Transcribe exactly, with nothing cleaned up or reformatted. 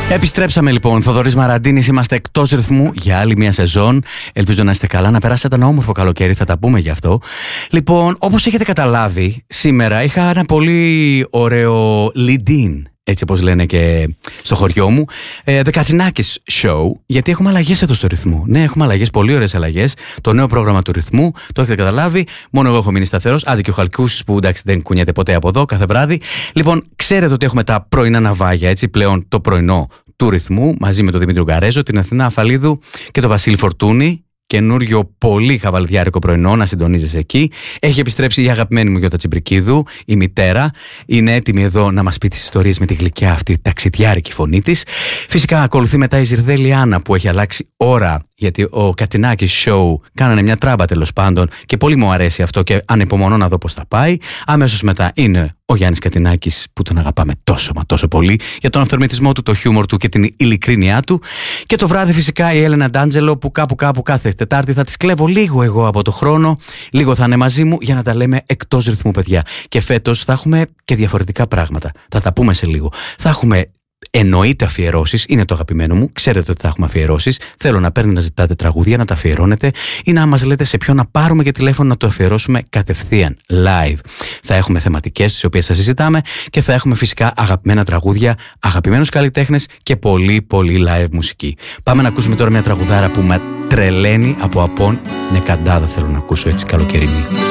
Επιστρέψαμε λοιπόν. Θοδωρής Μαραντίνης, είμαστε εκτός ρυθμού για άλλη μια σεζόν. Ελπίζω να είστε καλά, να περάσετε ένα όμορφο καλοκαίρι, θα τα πούμε γι' αυτό. Λοιπόν, όπως έχετε καταλάβει, σήμερα είχα ένα πολύ ωραίο lead-in, έτσι όπως λένε και στο χωριό μου, ε, The Κατσινάκης Show, γιατί έχουμε αλλαγές εδώ στο ρυθμό. Ναι, έχουμε αλλαγές, πολύ ωραίες αλλαγές. Το νέο πρόγραμμα του ρυθμού, το έχετε καταλάβει. Μόνο εγώ έχω μείνει σταθερός. Άντε και ο Χαλκούσης που εντάξει δεν κουνιέται ποτέ από εδώ, κάθε βράδυ. Λοιπόν, ξέρετε ότι έχουμε τα πρωινά ναυάγια, έτσι πλέον το πρωινό του ρυθμού, μαζί με τον Δημήτρη Γκαρέζο, την Αθηνά Αφαλίδου και τον Βασίλη Φορτούνη. Καινούριο πολύ χαβαλδιάρικο πρωινό, να συντονίζεσαι εκεί. Έχει επιστρέψει η αγαπημένη μου Γιώτα Τσιμπρικίδου, η μητέρα. Είναι έτοιμη εδώ να μας πει τις ιστορίες με τη γλυκιά αυτή ταξιδιάρικη φωνή της. Φυσικά ακολουθεί μετά η Ζυρδέλη Άννα που έχει αλλάξει ώρα, γιατί ο Κατσινάκης Show κάνανε μια τράμπα τέλος πάντων και πολύ μου αρέσει αυτό και ανυπομονώ να δω πώς θα πάει. Αμέσως μετά είναι ο Γιάννης Κατινάκης που τον αγαπάμε τόσο μα τόσο πολύ για τον αυθορμητισμό του, το χιούμορ του και την ειλικρίνειά του. Και το βράδυ φυσικά η Έλενα Ντάντζελο που κάπου κάπου κάθε Τετάρτη θα της κλέβω λίγο εγώ από το χρόνο, λίγο θα είναι μαζί μου για να τα λέμε εκτός ρυθμού, παιδιά. Και φέτος θα έχουμε και διαφορετικά πράγματα. Θα τα πούμε σε λίγο. Θα έχουμε εννοείται αφιερώσεις, είναι το αγαπημένο μου. Ξέρετε ότι θα έχουμε αφιερώσεις. Θέλω να παίρνετε να ζητάτε τραγούδια, να τα αφιερώνετε ή να μας λέτε σε ποιο να πάρουμε και τηλέφωνο να το αφιερώσουμε κατευθείαν, live. Θα έχουμε θεματικές τις οποίες θα συζητάμε και θα έχουμε φυσικά αγαπημένα τραγούδια, αγαπημένους καλλιτέχνες και πολύ πολύ live μουσική. Πάμε να ακούσουμε τώρα μια τραγουδάρα που με τρελαίνει από απόν. Μια καντάδα θέλω να ακούσω έτσι καλοκαιρινή.